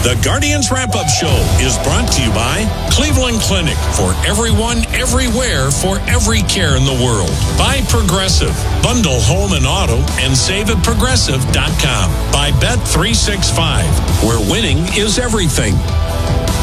The Guardians Wrap-Up Show is brought to you by Cleveland Clinic, for everyone, everywhere, for every care in the world. By Progressive. Bundle home and auto and save at progressive.com. By Bet365, where winning is everything.